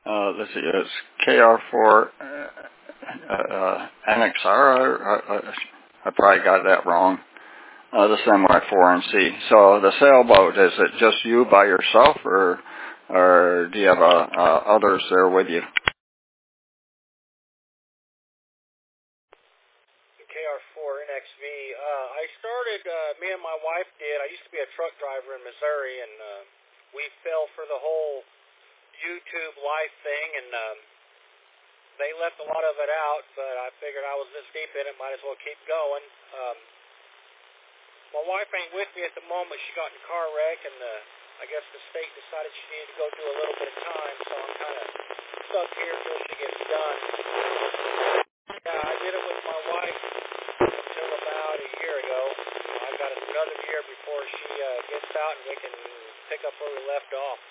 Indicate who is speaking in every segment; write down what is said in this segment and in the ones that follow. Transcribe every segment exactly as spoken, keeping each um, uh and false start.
Speaker 1: uh, let's see, it's K R four uh, uh, N X R. I, I, I probably got that wrong. Uh, this is M Y four N C. So the sailboat, is it just you by yourself, or or do you have uh, uh, others there with you?
Speaker 2: K R four N X V. Uh, I started, uh, me and my wife did. I used to be a truck driver in Missouri, and uh, we fell for the whole YouTube life thing, and um, they left a lot of it out, but I figured I was this deep in it, might as well keep going. Um, my wife ain't with me at the moment. She got in a car wreck, and the, I guess the state decided she needed to go do a little bit of time, so I'm kind of stuck here till she gets done. Yeah, I did it with my wife until about a year ago. I got another year before she uh, gets out, and we can pick up where we left off.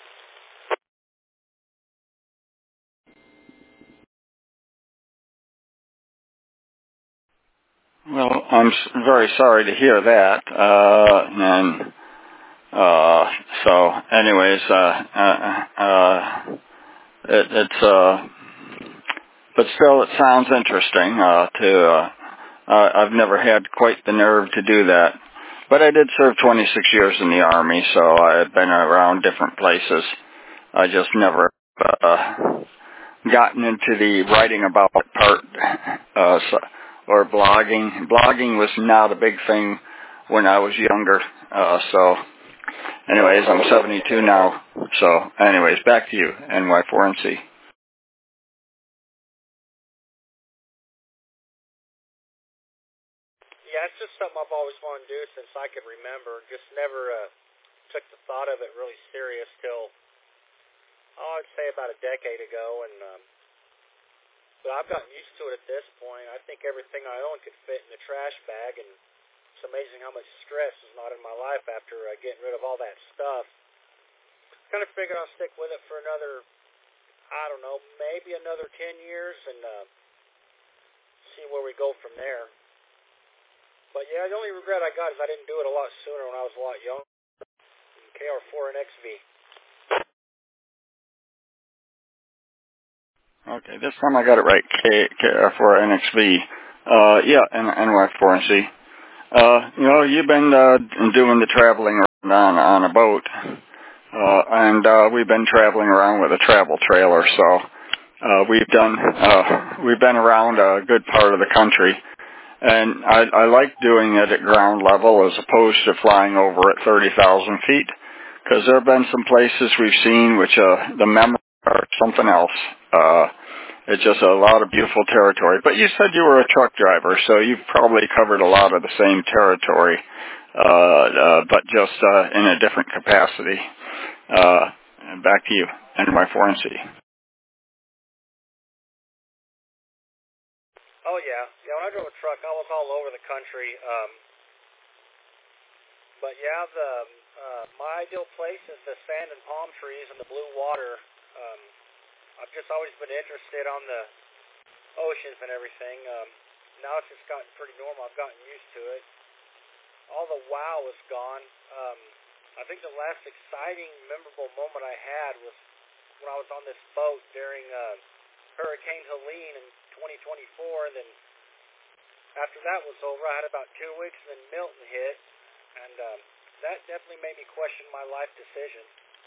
Speaker 1: Well, I'm s- very sorry to hear that. Uh, and uh, so, anyways, uh, uh, uh, it, it's uh, but still, it sounds interesting. Uh, to uh, uh, I've never had quite the nerve to do that, but I did serve twenty-six years in the Army, so I've been around different places. I just never uh, gotten into the writing about it part. Uh, so, or blogging. Blogging was not a big thing when I was younger. Uh, so, anyways, I'm seventy-two now. So, anyways, back to you, N Y four N C.
Speaker 2: Yeah, it's just something I've always wanted to do since I can remember. Just never uh, took the thought of it really serious till, oh, I'd say about a decade ago. And um, but I've gotten used to it at this point. I think everything I own could fit in the trash bag, and it's amazing how much stress is not in my life after uh, getting rid of all that stuff. Kind of figured I'll stick with it for another, I don't know, maybe another ten years, and uh, see where we go from there. But yeah, the only regret I got is I didn't do it a lot sooner when I was a lot younger. K R four N X V.
Speaker 1: Okay, this time I got it right. K R four N X V. Uh, yeah, N Y four N C. Uh, you know, you've been uh, doing the traveling on on a boat, uh, and uh, we've been traveling around with a travel trailer. So uh, we've done uh, we've been around a good part of the country. And I, I like doing it at ground level as opposed to flying over at thirty thousand feet, because there have been some places we've seen which uh, the memories are something else. Uh, it's just a lot of beautiful territory. But you said you were a truck driver, so you've probably covered a lot of the same territory, uh, uh, but just uh, in a different capacity. Uh, back to you, N Y four N C.
Speaker 2: Oh yeah, yeah. When I drove a truck, I was all over the country. Um, but yeah, the uh, my ideal place is the sand and palm trees and the blue water. Um, I've just always been interested on the oceans and everything. Um, now it's just gotten pretty normal. I've gotten used to it. All the wow is gone. Um, I think the last exciting, memorable moment I had was when I was on this boat during uh, Hurricane Helene in twenty twenty-four, and then after that was over, I had about two weeks, and then Milton hit, and um, that definitely made me question my life decision.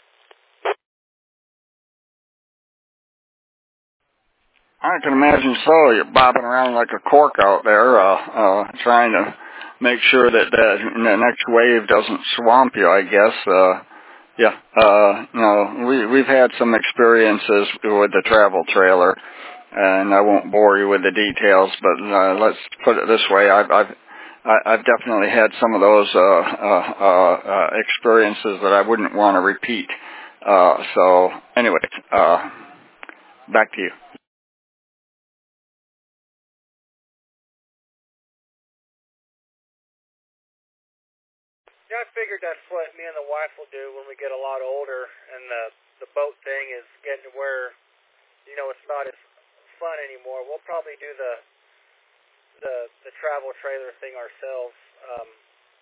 Speaker 1: I can imagine so. You're bobbing around like a cork out there, uh, uh, trying to make sure that the, the next wave doesn't swamp you, I guess. Uh, yeah, uh, you know, we, we've had some experiences with the travel trailer, and I won't bore you with the details, but uh, let's put it this way. I've, I've, I've definitely had some of those uh, uh, uh, uh, experiences that I wouldn't want to repeat. Uh, so, anyway, uh, back to you.
Speaker 2: Yeah, I figured that's what me and the wife will do when we get a lot older, and the the boat thing is getting to where, you know, it's not as fun anymore. We'll probably do the the the travel trailer thing ourselves. Um,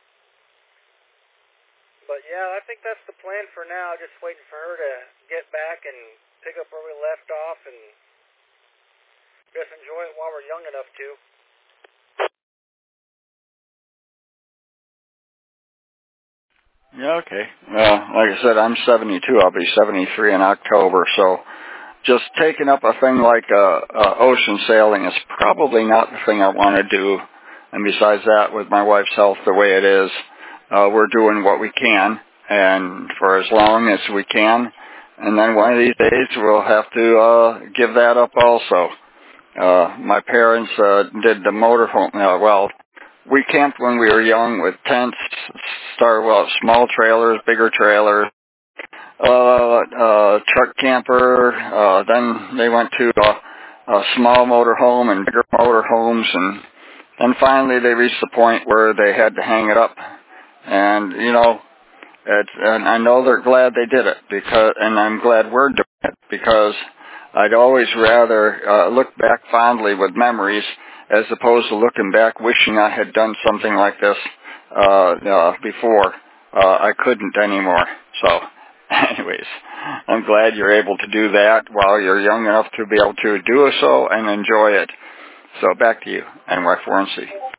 Speaker 2: but yeah, I think that's the plan for now. Just waiting for her to get back back and pick up where we left off and just enjoy it while we're young enough to.
Speaker 1: Yeah, okay. Uh, like I said, I'm seventy-two. I'll be seventy-three in October, so just taking up a thing like uh, uh, ocean sailing is probably not the thing I want to do. And besides that, with my wife's health the way it is, uh, we're doing what we can, and for as long as we can. And then one of these days, we'll have to uh, give that up also. Uh, my parents uh, did the motorhome. Uh, well, we camped when we were young with tents, started well, small trailers, bigger trailers, uh, uh, truck camper. Uh, then they went to a, a small motorhome and bigger motorhomes, and then finally they reached the point where they had to hang it up. And you know, it's, and I know they're glad they did it because, and I'm glad we're doing it because I'd always rather uh, look back fondly with memories as opposed to looking back wishing I had done something like this uh, uh, before. Uh, I couldn't anymore. So, anyways, I'm glad you're able to do that while you're young enough to be able to do so and enjoy it. So back to you, N Y four N C.